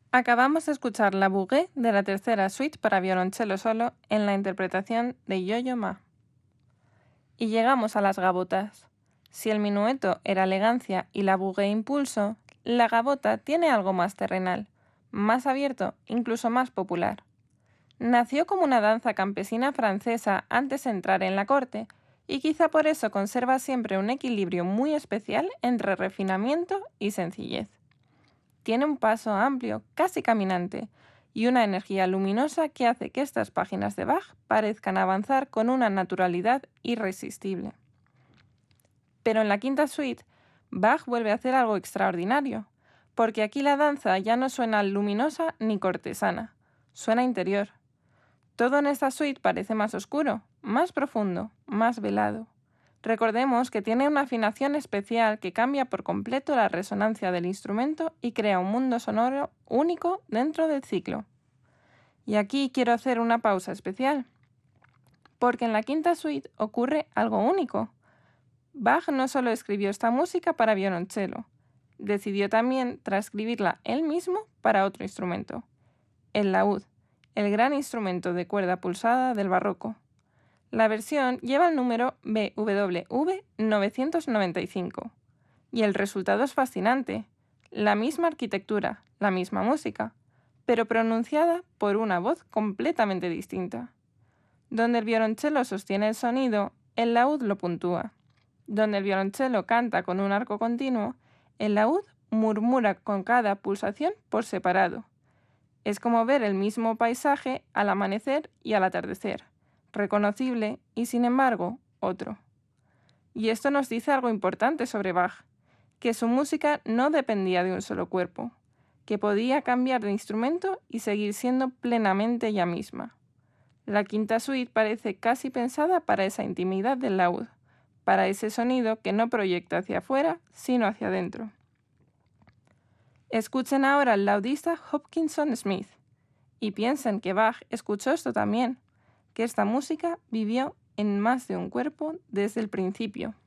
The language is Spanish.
Acabamos de escuchar la Bouguée de la tercera suite para violonchelo solo en la interpretación de Yo-Yo Ma. Y llegamos a las gavotas. Si el minueto era elegancia y la Bouguée impulso, la gavota tiene algo más terrenal, más abierto, incluso más popular. Nació como una danza campesina francesa antes de entrar en la corte, y quizá por eso conserva siempre un equilibrio muy especial entre refinamiento y sencillez. Tiene un paso amplio, casi caminante, y una energía luminosa que hace que estas páginas de Bach parezcan avanzar con una naturalidad irresistible. Pero en la quinta suite, Bach vuelve a hacer algo extraordinario, porque aquí la danza ya no suena luminosa ni cortesana, suena interior. Todo en esta suite parece más oscuro, más profundo, más velado. Recordemos que tiene una afinación especial que cambia por completo la resonancia del instrumento y crea un mundo sonoro único dentro del ciclo. Y aquí quiero hacer una pausa especial, porque en la quinta suite ocurre algo único. Bach no solo escribió esta música para violonchelo, decidió también transcribirla él mismo para otro instrumento, el laúd, el gran instrumento de cuerda pulsada del barroco. La versión lleva el número BWV 995 y el resultado es fascinante, la misma arquitectura, la misma música, pero pronunciada por una voz completamente distinta. Donde el violonchelo sostiene el sonido, el laúd lo puntúa. Donde el violonchelo canta con un arco continuo, el laúd murmura con cada pulsación por separado. Es como ver el mismo paisaje al amanecer y al atardecer, reconocible y sin embargo otro. Y esto nos dice algo importante sobre Bach, que su música no dependía de un solo cuerpo, que podía cambiar de instrumento y seguir siendo plenamente ella misma. La quinta suite parece casi pensada para esa intimidad del laúd, para ese sonido que no proyecta hacia afuera, sino hacia adentro. Escuchen ahora al laudista Hopkinson Smith y piensen que Bach escuchó esto también, que esta música vivió en más de un cuerpo desde el principio.